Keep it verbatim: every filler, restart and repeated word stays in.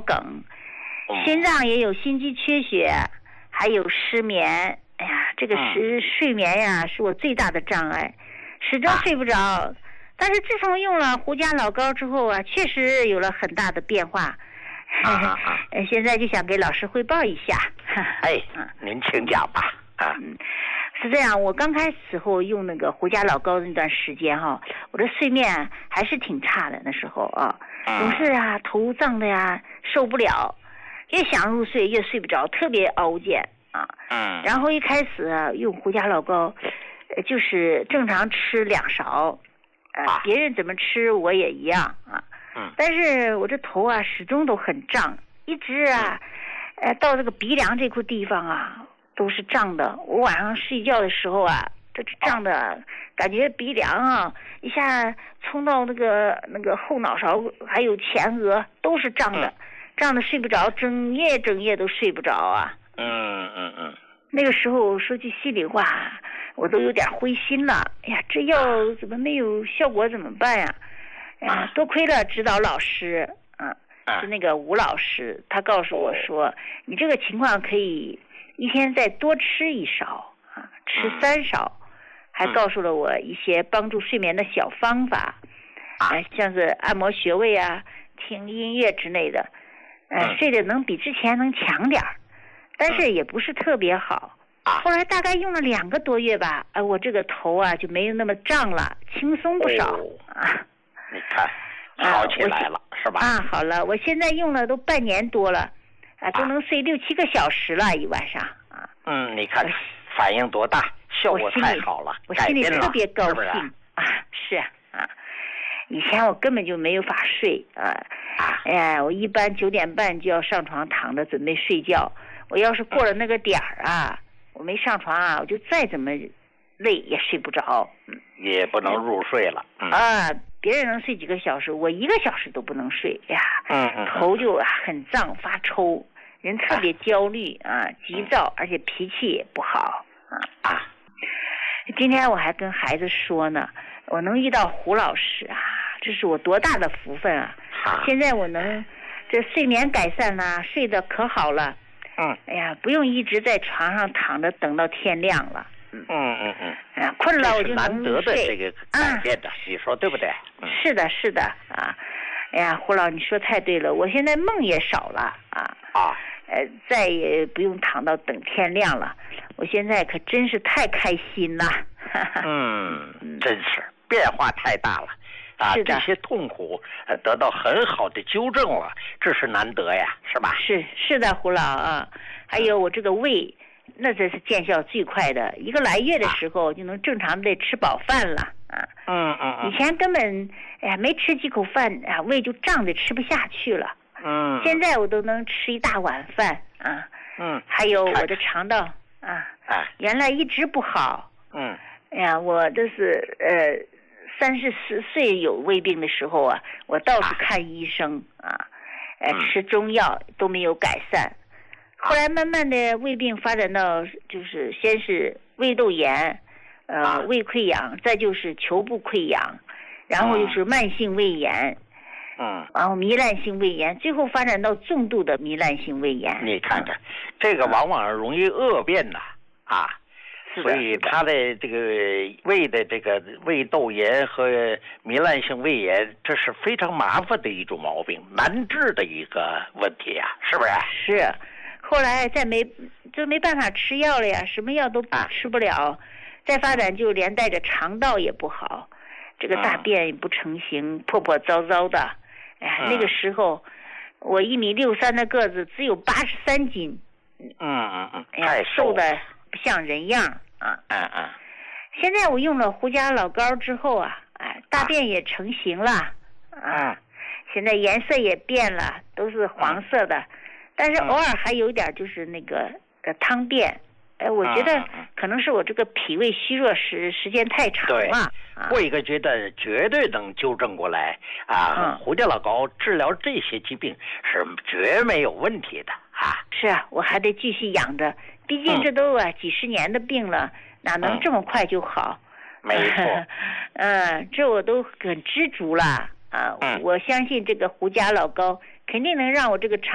梗，心脏也有心肌缺血，还有失眠。哎呀，这个是睡眠呀，是我最大的障碍，始终睡不着。啊、但是自从用了胡家老膏之后啊，确实有了很大的变化。啊啊啊现在就想给老师汇报一下。 哎，您请讲吧。啊， 嗯，是这样，我刚开始后用那个胡家老膏那段时间哈，我的睡眠还是挺差的，那时候啊，总是啊头胀的呀，受不了，越想入睡越睡不着，特别熬煎。啊， 嗯， 然后一开始、啊、用胡家老膏，呃，就是正常吃两勺，呃，啊、别人怎么吃我也一样啊， 嗯， 但是我这头啊始终都很胀，一直啊，呃，到这个鼻梁这块地方啊都是胀的，我晚上睡觉的时候啊，这胀的、啊、感觉鼻梁啊一下冲到那个那个后脑勺还有前额都是胀的，嗯、胀的睡不着，整夜整夜都睡不着啊。 嗯嗯嗯， 那个时候说句心里话，我都有点灰心了。哎呀，这药怎么没有效果？怎么办呀？哎呀，多亏了指导老师，嗯、啊，是那个吴老师，他告诉我说，你这个情况可以一天再多吃一勺啊，吃三勺，还告诉了我一些帮助睡眠的小方法，啊、呃，像是按摩穴位啊，听音乐之类的，呃，睡得能比之前能强点儿。但是也不是特别好，后来大概用了两个多月吧，哎，我这个头啊就没有那么胀了，轻松不少、哦、啊。 你看，好起来了、啊、是吧？ 啊，好了，我现在用了都半年多了，啊，都能睡六七个小时了一晚上啊。 嗯，你看反应多大，效果太好了， 我心里特别高兴，是是啊，是啊。以前我根本就没有法睡啊，哎呀，我一般九点半就要上床躺着准备睡觉。我要是过了那个点儿啊，我没上床啊，我就再怎么累也睡不着， 也不能入睡了。嗯、 啊，别人能睡几个小时，我一个小时都不能睡呀。 嗯嗯， 头就啊很胀发抽，人特别焦虑啊，急躁，而且脾气也不好啊啊。今天我还跟孩子说呢，我能遇到胡老师啊，这是我多大的福分啊！ 啊现在我能这睡眠改善啦，睡得可好了。 嗯， 哎呀，不用一直在床上躺着等到天亮了。 嗯嗯嗯， 哎呀，困了我就能难得的这个改变的，你说对不对？ 嗯，是的，是的啊。哎呀，胡老，你说太对了，我现在梦也少了啊。 啊， 呃，再也不用躺到等天亮了。我现在可真是太开心了。 嗯，真是变化太大了。啊，这些痛苦呃得到很好的纠正了，这是难得呀，是吧？ 是是的，胡老啊，还有我这个胃，那这是见效最快的，一个来月的时候就能正常的吃饱饭了啊。 嗯嗯嗯。 以前根本哎呀没吃几口饭啊，胃就胀得吃不下去了。 嗯。 现在我都能吃一大碗饭啊。 嗯。 还有我的肠道啊， 啊， 原来一直不好。 嗯。 哎呀，我这是呃。三十四岁有胃病的时候啊，我到处看医生啊，呃，吃中药都没有改善。后来慢慢的胃病发展到就是先是胃窦炎，呃，胃溃疡，再就是球部溃疡，然后就是慢性胃炎， 嗯， 然后糜烂性胃炎，最后发展到重度的糜烂性胃炎。 你看看，这个往往容易恶变呐，啊。所以他的这个胃的这个胃窦炎和糜烂性胃炎，这是非常麻烦的一种毛病，难治的一个问题呀、啊，是不是？ 是，后来再没就没办法吃药了呀，什么药都吃不了，啊、再发展就连带着肠道也不好，这个大便也不成形，嗯、破破糟糟的。哎呀，嗯、那个时候我一米六三的个子，只有八十三斤。 嗯嗯嗯， 哎呀，瘦的不像人样啊！ 嗯嗯。 现在我用了胡家老膏之后啊，哎，大便也成型了，啊， 嗯、 现在颜色也变了，都是黄色的，嗯、但是偶尔还有点就是那个呃汤便，哎，我觉得可能是我这个脾胃虚弱时时间太长了。 对，过一个阶段绝对能纠正过来啊！ 嗯、 胡家老膏治疗这些疾病是绝没有问题的啊！ 是啊，我还得继续养着，毕竟这都啊、嗯、几十年的病了。哪能这么快就好？ 嗯、没错， 嗯，这我都很知足了啊！ 嗯、 我相信这个胡家老膏肯定能让我这个肠